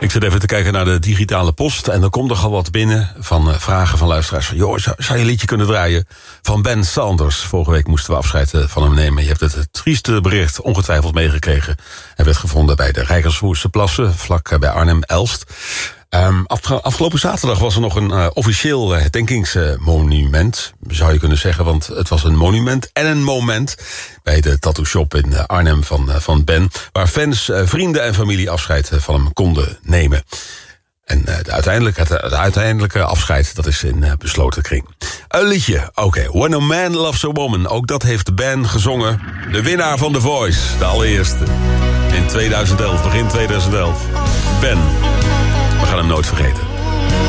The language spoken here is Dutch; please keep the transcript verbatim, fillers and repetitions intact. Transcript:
Ik zit even te kijken naar de digitale post en er komt nogal wat binnen van uh, vragen van luisteraars. Van, joh, zou, zou je een liedje kunnen draaien van Ben Sanders? Vorige week moesten we afscheid uh, van hem nemen. Je hebt het, het trieste bericht ongetwijfeld meegekregen. Hij werd gevonden bij de Rijkerswoerdse Plassen, vlak uh, bij Arnhem-Elst. Um, afge- afgelopen zaterdag was er nog een uh, officieel uh, herdenkingsmonument, uh, zou je kunnen zeggen, want het was een monument en een moment bij de tattoo shop in uh, Arnhem van, uh, van Ben, waar fans, uh, vrienden en familie afscheid uh, van hem konden nemen. En uh, de uiteindelijke, het, het uiteindelijke afscheid, dat is in uh, besloten kring. Een liedje, oké. Okay. When a Man Loves a Woman. Ook dat heeft Ben gezongen. De winnaar van The Voice, de allereerste. In tweeduizend elf, begin tweeduizend elf. Ben. We gaan hem nooit vergeten.